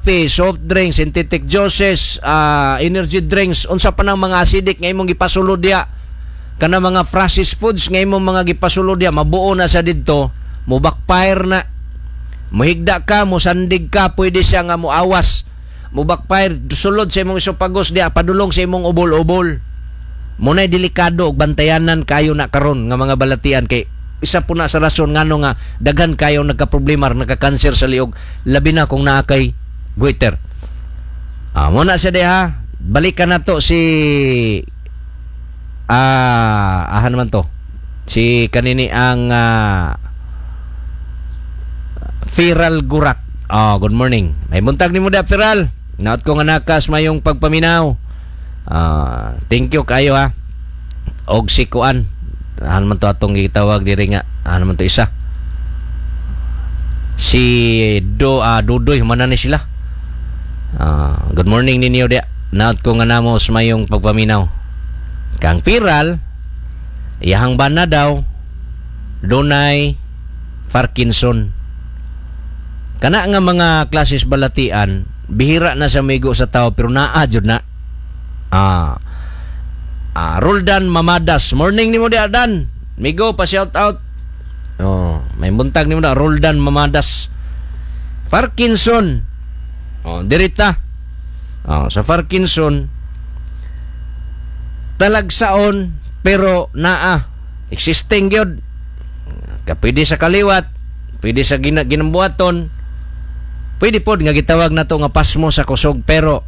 kape, soft drinks, synthetic juices, energy drinks, unsa pa nang mga acidic nga imong gipasulod diya, kana mga processed foods nga imong mga gipasulod diya, mabuo na sa didto, mo backfire na, mohigda ka, mo sandig ka, pwede siya nga mo awas, mo backfire, sulod sa imong isopagos diya, padulong sa imong ubol-ubol. Muna'y delikado og bantayanan kayo na karon nga mga balatian, kay isa po na sa rason ngano nga daghan kayo nagka-problema, nagka-cancer sa liog, labi na kung naa kay goiter. Muna siya diha, balikan na to si naman to, si kanini ang Firal Gurak. Good morning. May buntag ni mo da, Firal. Naot ko nga nakas mayong pagpaminaw. Thank you kayo ha. Og si Kuan, ano man to atong gitawag diri nga, ano man to isa, si Dudoy, humana ni sila. Good morning ninyo dia. Naot ko nga namos mayong pagpaminaw. Kang Firal, iyahang bana daw dunay Parkinson. Kana nga mga klases balatian, bihira na sa migo sa tao, pero naa jud na. Roldan Mamadas, morning ni mo di Dan, migo pa shout out. May buntag ni mo na Roldan Mamadas. Parkinson, dirita. Sa Parkinson, talagsaon pero naa existing gyud, pwede sa kaliwat, pwede sa ginambuhaton, pwede pod nga gitawag nato nga pasmo sa kusog, pero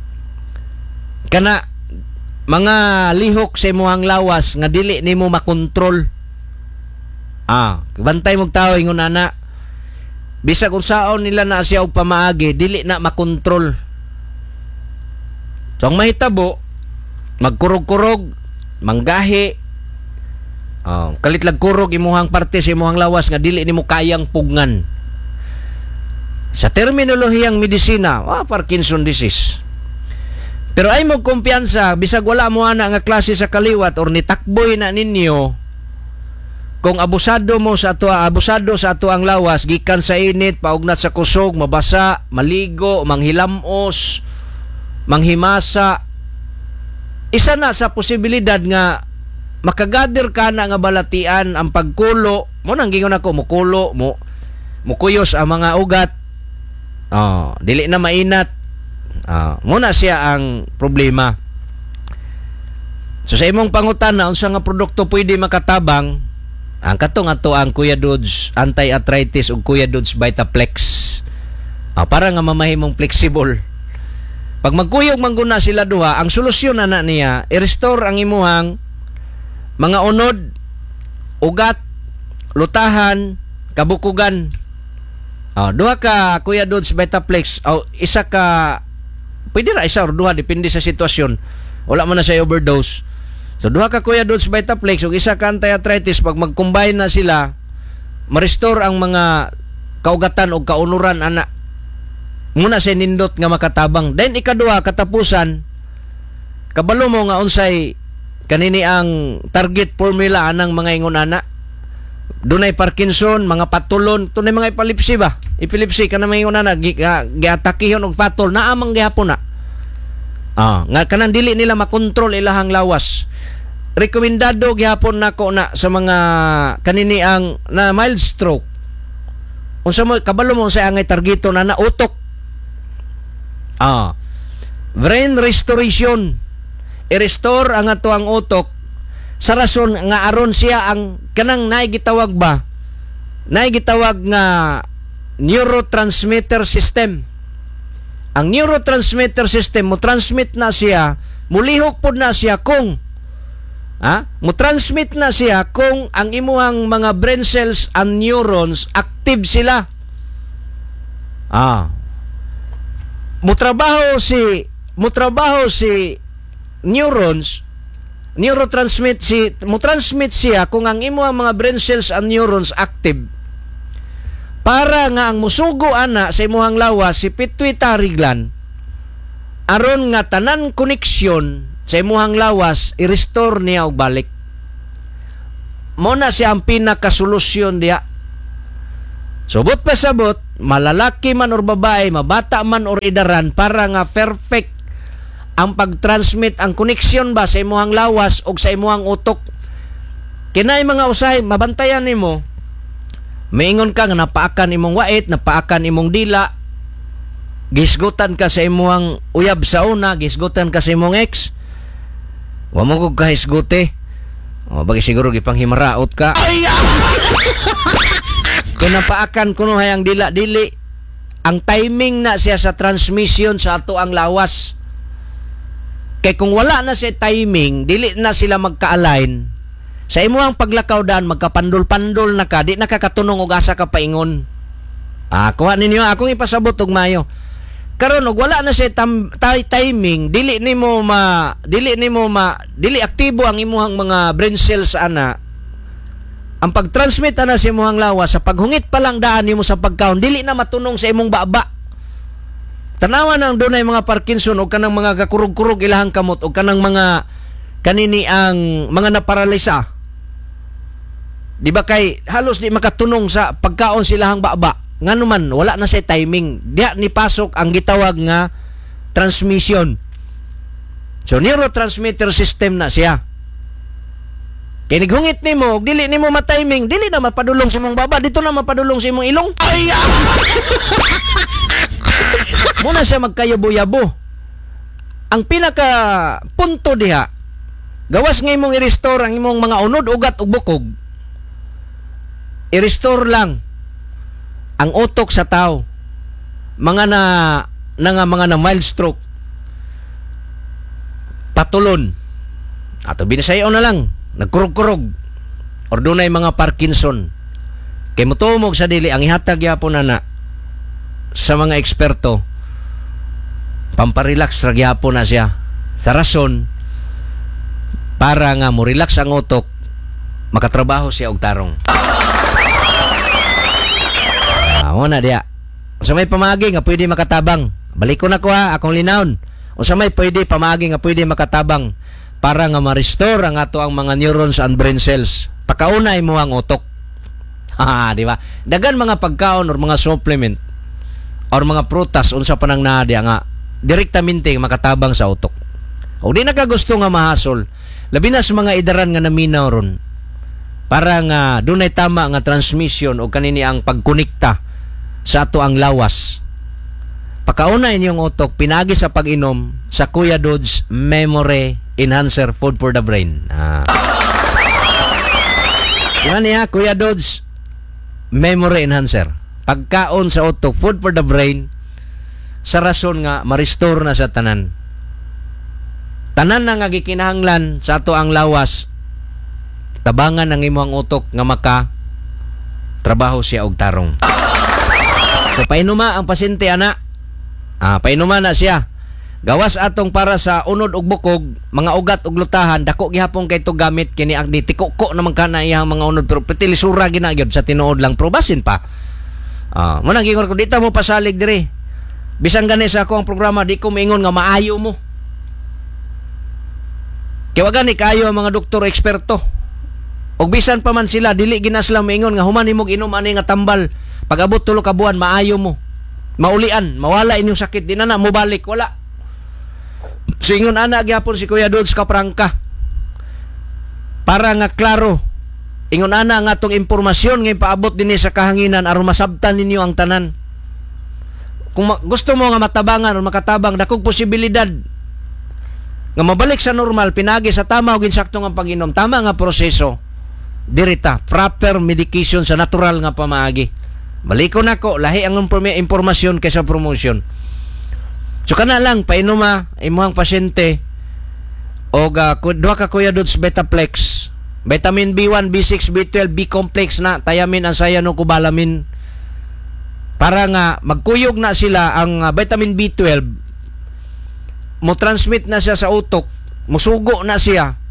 kana mga lihok sa imong lawas nga dili nimo makontrol. Bantay mong tao ingon ana, bisag unsaon nila na siya og pamaagi, dili na makontrol. So ang mahitabo, magkurog-kurog, manggahi, kalitlag kurog imuhang parte sa imuhang lawas nga dili nimo kayang pugngan. Sa terminolohiyang medisina, Parkinson disease. Pero ay mo kumpiyansa, bisag wala mo ana nga klase sa kaliwat or nitakboy na ninyo, kung abusado sa ato ang lawas, gikan sa init, paugnat sa kusog, mabasa, maligo, manghilamos, manghimasa, isa na sa posibilidad nga makagadir ka na nga balatian ang pagkulo mo. Nang gingon ako, mukulo mo, mukuyos ang mga ugat, dili na mainat. Muna siya ang problema. So sa imong pangutana, unsa nga produkto pwede makatabang, ang katong ato ang Kuya Dudes Anti-Arthritis ug Kuya Dudes Vitaplex, para nga mamahimong flexible. Pag magkuyog mangguna sila duha, ang solusyon na niya, i-restore ang imuhang mga unod, ugat, lutahan, kabukugan. Duha ka Kuya Dudes Vitaplex, isa ka, pwede ra isa or duha, depende sa sitwasyon. Wala mo na siya overdose. So duha ka Kuya Dudes Vitaplex ug isa ka anti-arthritis, pag mag-combine na sila, ma-restore ang mga kaugatan o kaunuran ana. Muna siya nindot nga makatabang. Then ikaduha, katapusan, kabalo mo nga unsay kanini ang target formula anang mga ingon ana. Dunay Parkinson, mga patulon, tunay mga epilepsy ba? Epilepsy kana mga ingon ana, giatakihon og patol na amang gihapon na. Nga kanang dili nila makontrol ilahang lawas. Rekomendado gihapon nako na sa mga kanini ang na mild stroke. Unsa mo kabalo mo sa angay targeton na utok. Brain restoration. I-restore ang ato ang utok sa rason nga aron siya ang kanang naigitawag nga neurotransmitter system. Ang neurotransmitter system mo transmit na siya, mulihok pod na siya kung mo transmit na siya kung ang imuhang mga brain cells and neurons active sila. Mutrabaho si neurons, transmit siya kung ang imuhang mga brain cells and neurons active, para nga ang musugo ana sa imuhang lawas si pituitary gland, aron nga tanan koneksyon sa imuhang lawas i-restore niya og balik. Mo na siya ang pinakasolusyon diya. Subot pa sabot, malalaki man or babae, mabata man or idaran, para nga perfect ang pag-transmit, ang connection ba sa imuhang lawas o sa imuhang utok. Kinay mga usay, mabantayan nimo. Maingon ka nga napaakan imong wait, napaakan imong dila, gisgutan ka sa imuhang uyab sa una, gisgutan ka sa imong ex, wa mo kog kahisguti. O, bagi siguro gipanghimaraot ka. Kung napaakan kuno hayang dila-dili, ang timing na siya sa transmission sa ato ang lawas. Kay kung wala na siya timing, dili na sila magka-align, sa imuhang paglakaw daan, magkapandol-pandol na ka, di nakakatunong og asa ka paingon. Kuha ninyo, akong ipasabot og mayo. Karon og wala na siya timing, dili aktibo ang imuhang mga brain cells ana. Ang pag-transmit ana sa imuhang lawas, sa paghungit pa lang daan nimo sa pagkaon, dili na matunong sa imong baba. Tanawan ang dunay mga Parkinson o kanang mga kakurog-kurog ilahang kamot o kanang mga kanini ang mga naparalisa. Di ba kay halos di makatunong sa pagkaon silahang baba. Nganuman wala na say timing. Diya ni pasok ang gitawag nga transmission. So neurotransmitter system na siya. Kay nighungit nimo, dili nimo ma-timing, dili na mapadulong sa imong baba, dito na mapadulong sa imong ilong. Muna siya magkayabo-yabo. Ang pinaka punto diha, gawas nga imong i-restore ang imong mga unod, ugat ug bukog. I-restore lang ang utok sa tao. Mga na mild stroke. Patulon. Ato binasayaw na lang, nagkurog-kurog. Or dunay mga Parkinson. Kay mutumog sa dili ang ihatag yapon na sa mga eksperto. Pamparelax ra gyapon na siya. Sa rason para nga mo relax ang utok, makatrabaho siya og tarong. Una dia. Unsa may pamagi nga pwede makatabang. Balik ko na ko ha, akong linawon. Unsa may pwede pamagi nga pwede makatabang para nga ma-restore ang ato ang mga neurons and brain cells. Pakauna imo ang utok. Di ba? Dagan mga pagkaon or mga supplement or mga prutas unsa pa nang naa dia nga direktamente makatabang sa utok. O di na ka gusto nga mahasol, labi na sa mga idaran nga naminaw ron. Para nga dunay tama nga transmission o kanini ang pagkonekta sa ato ang lawas. Pakauna inyong utok, pinagi sa pag-inom sa Kuya Dodge Memory Enhancer Food for the Brain. Yan niya, Kuya Dodge Memory Enhancer. Pagkaon sa utok, food for the brain, sa rason nga, ma-restore na sa tanan. Tanan na nga gikinahanglan sa ato ang lawas, tabangan ng imong utok nga maka trabaho siya og tarong. So, painuma ang pasyente ana. Painuma na siya. Gawas atong para sa unod ug bukog, mga ugat ug lutahan, dako gihapon kay to gamit kini ang ditiko-ko naman kana iyang mga unod, pero petilisura ginagyod sa tinuod lang, probasin pa. Mo nang gingon ko dita mo pasalig diri. Bisan gani sa ako ang programa, di ko maingon nga maayo mo. Kaya wag gani kayo ang mga doktor eksperto. Og bisan pa man sila, dili ginasla maingon nga human nimog inom ani nga tambal. Pag-abot tulo ka buwan, maayo mo. Maulian, mawala inyong sakit, di na mo balik, wala. So ingon ana gyapon si Kuya Dodge Kaprangka. Para nga klaro, ingon ana nga atong impormasyon nga ipaabot dinhi sa kahanginan aron masabtan ninyo ang tanan. Kung gusto mo nga matabangan o makatabang, dakog posibilidad nga mabalik sa normal, pinagi sa tama o ginsakto nga pag-inom, tama nga proseso, dirita, proper medication sa natural nga pamaagi. Baliko na ko, lahi ang impormasyon kaysa promotion. So kana lang, painuma, imuhang pasyente, o duha ka Kuya Dodge Betaplex, vitamin B1, B6, B12, B-complex na, tayamin ang cyanocobalamin, para nga magkuyog na sila ang vitamin B12, mo transmit na siya sa utok, musugo na siya.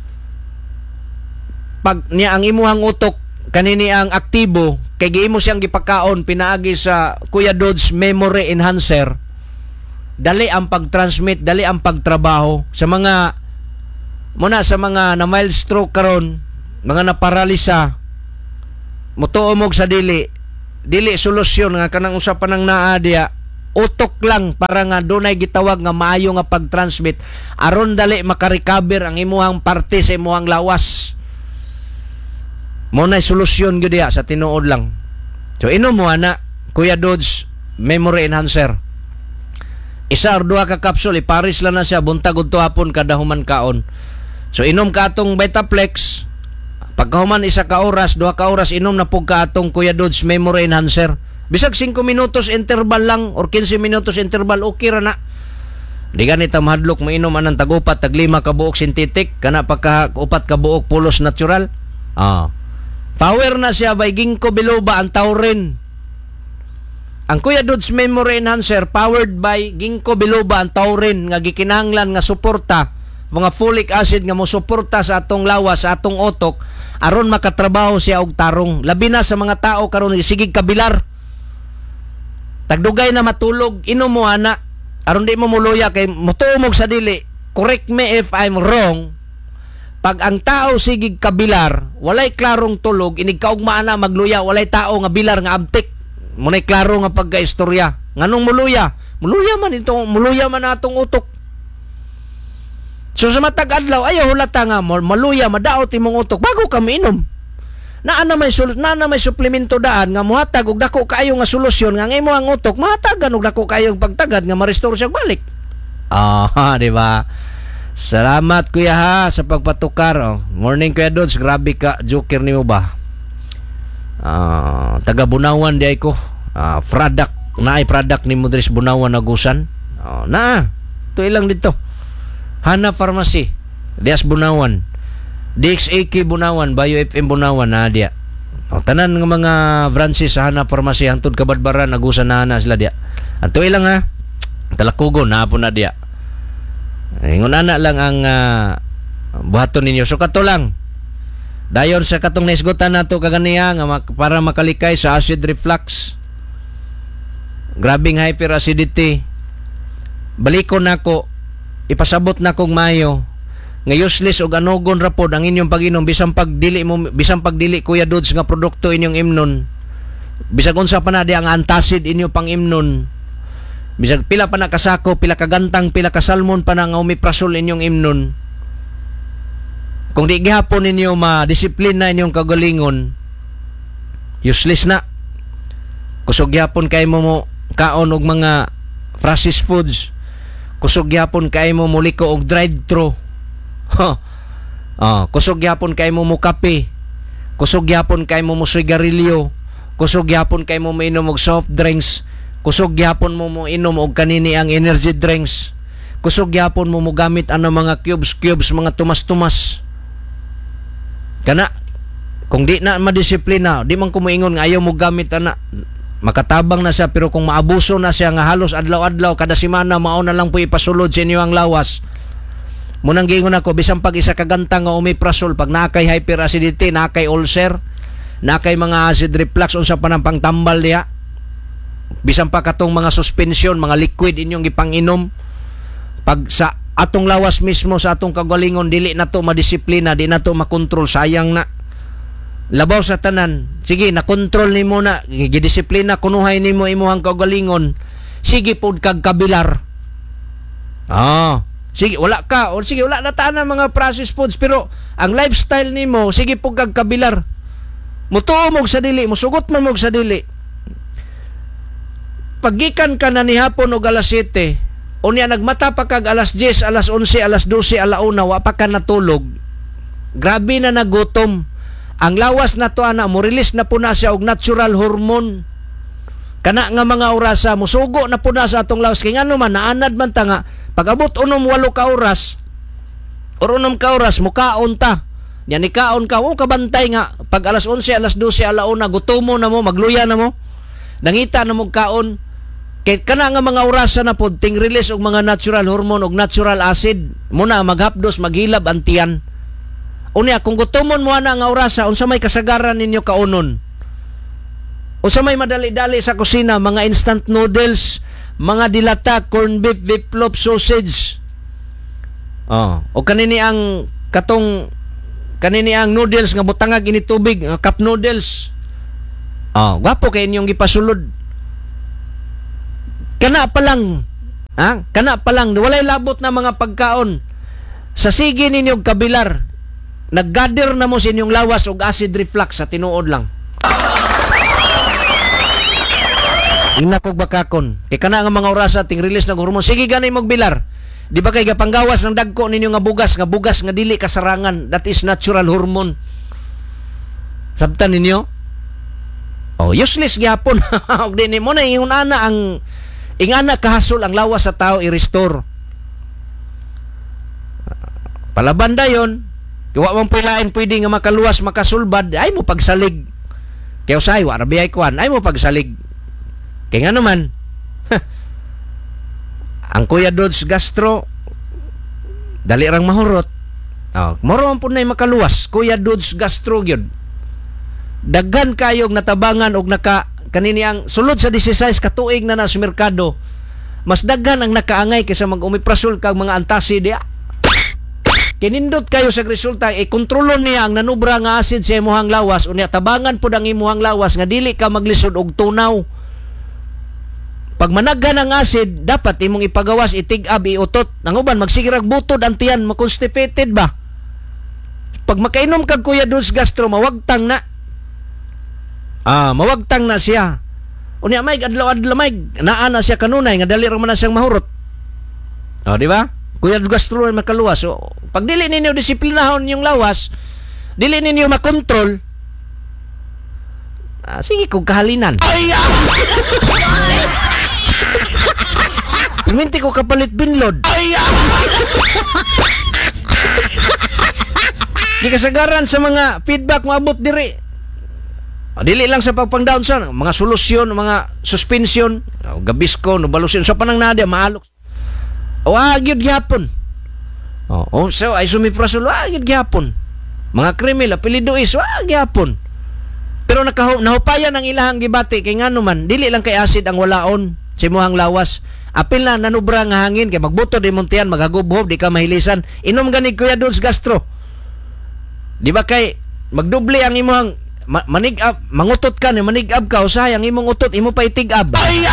Pag niya ang imuhang utok kanini ang aktibo, kay giimo siyang gipakaon pinaagi sa Kuya Dodge Memory Enhancer, dali ang pag-transmit, dali ang pagtrabaho sa mga sa mga na mild stroke karon, mga naparalisa, mutuomog sa dili, dili solusyon nga kanang usapan ng naa diya, utok lang para nga dunay gitawag nga maayo nga pag-transmit aron dali makarecover ang imuhang parte sa imuhang lawas. Mo na solusyon gyud diya sa tinuod lang. So inom mo ana Kuya Dudes memory enhancer. Isa or duha ka kapsul iparis lang na siya buntag udto hapon kada human kaon. So inom ka atong Vitaplex. Pagkahuman isa ka oras, duha ka oras inom na pug ka atong Kuya Dudes memory enhancer. Bisag 5 minutos interval lang or 15 minutos interval okay ra na. Di ganit mahadlok mo inom anang tag-upat tag-5 ka buok synthetic kana pagka-upat ka buok pulos natural. Power na siya by ginkgo biloba ang taurin. Ang Kuya Dudes memory enhancer powered by ginkgo biloba ang taurin nga gikinahanglan nga suporta mga folic acid nga mosuporta sa atong lawas sa atong otok aron makatrabaho siya og tarong labi na sa mga tao karon sigig kabilar. Tagdugay na matulog, inom mo ana, aron di mo muluya kay mutumog sa dili. Correct me if I'm wrong. Pag ang tao sigig kabilar, walay klarong tulog, inig kaugmaan na magluya, walay tao nga bilar nga abtik. Munay klaro nga pagkaistorya. Nganong muluya? Muluya man atong utok. So sa matag adlaw, ayaw hulata nga maluya, madaot imong utok bago ka miinom. Na may suplemento daan nga muhatag og dako kaayo nga solusyon nga imo ang utok mahatagan og dako kaayo pagtagad nga ma-restore siya balik. Di ba? Salamat kuya ha sa pagpatukar. Morning Kuya Dudes, grabe ka joker nimo ba? Taga Bunawan di ay ko. Product ni Mudris Bunawan Agusan. Ito ilang dito. Hana Pharmacy, Dias Bunawan. DXAK Bunawan, Bayo FM Bunawan na dia. Tanan ng mga branches sa Hana Pharmacy hangtod Kabadbaran Agusan na sila dia. Ato ilang ha. Talakugon na po na dia. Ingon ana lang ang buhaton ninyo. So kato lang. Dayon sa katong naisgutan nato kaganiya nga para makalikay sa acid reflux. Grabing hyperacidity. Balikon nako, ipasabot na kong mayo. Nga useless og anogon rapod ang inyong pag-inom bisang pagdili Kuya Dudes nga produkto inyong imnon. Bisag unsa pa na di ang antacid inyo pang imnon. Bisag pila pa na kasako, pila ka gantang, pila ka salmon pa na nga omeprazole inyong imnon. Kung di gihapon ninyo ma-disiplina inyong kagalingon, useless na. Kusog gihapon kay mo kaon og mga processed foods. Kusog gihapon kay mo muliko og drive-thru. Kusog gyapon kay mo kape, kusog gyapon kay mo sigarilyo, kusog gyapon kay mo mainom og soft drinks, kusog gyapon mo inom og kanini ang energy drinks, kusog gyapon mo gamit ano mga cubes, mga tumas-tumas. Kana kung di na madisiplina, di man ko moingon nga ayaw mo gamit ana, makatabang na siya, pero kung maabuso na siya nga halos adlaw-adlaw kada semana mao na lang po ipasulod sa inyo ang lawas. Munang giingon ako bisan pag isa ka gantang nga omeprazole pag nakay hyperacidity, nakay ulcer, nakay mga acid reflux unsa pa nang pangtambal diha. Bisan pa katong mga suspension, mga liquid inyong gipanginom pag sa atong lawas mismo sa atong kagalingon dili na to madisiplina, di na to makontrol, sayang na. Labaw sa tanan. Sige, na-control nimo na, gidisiplina kunuhay nimo imong kagalingon. Sige pod kag kabilar. Sige, wala ka. O sige, wala na taan mga processed foods. Pero, ang lifestyle nimo sige po kag kabilar. Mutuomog sa dili. Musugot man mog sa dili. Paggikan ka na ni hapon o alas 7, o niya nagmata pa kag alas 10, alas 11, alas 12, alauna, wa pa ka natulog. Grabe na nagutom. Ang lawas na to, mo release na po na siya og natural hormone. Kana nga mga orasa, musugo na po na sa atong lawas. Kaya nga naman, naanad man ta nga, pag-abot 8 ka oras, or 6 ka oras, mukaon ta. Yan ikaon ka, kabantay nga, pag alas 11, alas 12, alauna, gutomo na mo, magluya na mo, nangita na mo kaon. Kaya kana nga mga orasa na po, ting release og mga natural hormone og natural acid, muna maghapdos, maghilab ang tiyan. Unya, kung gutomon mo na nga orasa, unsa may kasagaran ninyo kaunon? Unsa may madali-dali sa kusina, mga instant noodles, mga dilata, corned beef, beef loaf, sausage. O kanini ang noodles nga butangag ini tubig, cup noodles. Oh, gwapo kay inyong gipasulod. Kana pa lang, kana pa lang, walay labot na mga pagkaon. Sa sige ninyong kabilar, naggader na mo sa inyong lawas og acid reflux sa tinuod lang. Ina kog bakakon. Kay kana nga mga orasa ting release ng hormone. Sige ganay magbilar. Di ba kay gapanggawas ng dagko ninyo nga bugas nga dili kasarangan. That is natural hormone. Sabtan ninyo? Oh, useless gyapon. Og dinhi mo na ingon ana ang ingana kahasol ang lawas sa tao i-restore. Palaban dayon, wa man pilain pwede nga makaluwas makasulbad ay mo pagsalig. Kaya usay wa rabiyay kuan ay mo pagsalig. Kaya nga naman, ang Kuya Dudes Gastro, dali rang mahurot. Oh, moro man po na makaluwas. Kuya Dudes Gastro yun. Daghan kayong natabangan og kanini ang sulod sa 16 katuig na sa merkado. Mas daghan ang nakaangay kaysa mag-umiprasol kag mga antasi diya. Kinindot kayo sa resulta, kontrolon niya ang nanubra nga acid sa imuhang lawas unya tabangan pud ang imuhang lawas nga dili ka maglisod og tunaw. Pag managhan ang acid, dapat imong ipagawas, itig-ab, iutot. Nanguban, magsigirag butod ang tiyan, makonstipated ba? Pag makainom kag Kuya Dudes Gastro, mawagtang na. Mawagtang na siya. Unya may adlaw-adlaw may naa na siya kanunay nga dali ra man na siyang mahurot. Di ba? Kuya Dudes Gastro ay makaluwas. So, pag dili ninyo disiplinahon yung lawas, dili ninyo makontrol, sige kung kahalinan. Minti ko kapalit binlod. Di kasagaran sa mga feedback maabot diri. Dili lang sa pagpang-down sa mga solusyon, mga suspension, gabisko, balusyon sa panang nadia maalok. Wag yun gyapon. So ay sumiprasol, wag yun gyapon. Mga kriminal, apelido is, wag gyapon. Pero nahupayan ang ilahang gibati kay ngano man, dili lang kay acid ang walaon sa imuhang lawas. Apil na nanubra nga hangin kay magbuto di muntian maghagubhob di ka mahilisan. Inom gani Kuya Dudes Gastro. Di ba kay magdoble ang imuhang manigab, mangutot ka ni manigab ka usahay ang imong utot imo pa itigab.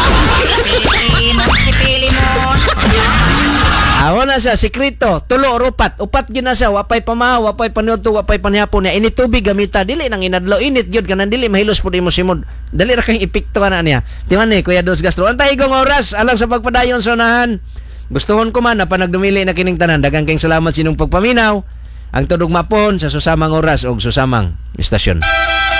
Sipili mo. Wala sa sikreto, tulo or upat gina siya, wapay pamahaw, wapay panuto, wapay panihapon niya. Ini tubig gamita, dili nang inadlaw, init gyud kanan dili mahilos pud imo simod. Dali ra kay epekto na niya. Timan ni Kuya Dudes Gastro. Antay igong oras alang sa pagpadayon sa unahan. Gustuhon ko man na panagdumili na kining tanan. Daghang kayong salamat sinong pagpaminaw. Ang tudog mapon sa susamang oras og susamang istasyon.